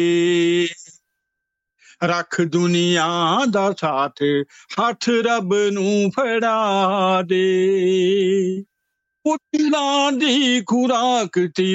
ਰੱਖ ਦੁਨੀਆ ਦਾ ਸਾਥ, ਹੱਥ ਰੱਬ ਨੂੰ ਫੜਾ ਦੇ। ਪੁੱਤਰਾਂ ਦੀ ਖੁਰਾਕ